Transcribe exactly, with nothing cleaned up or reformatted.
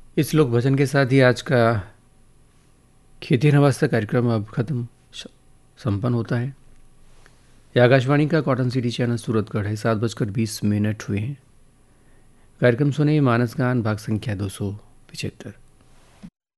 इस लोक भजन के साथ ही आज का खेती नवास्ता कार्यक्रम अब खत्म संपन्न होता है। यह आकाशवाणी का कॉटन सिटी चैनल सूरतगढ़ है। सात बजकर बीस मिनट हुए हैं। कार्यक्रम सुने मानस गान भाग संख्या दो सौ पिछहत्तर।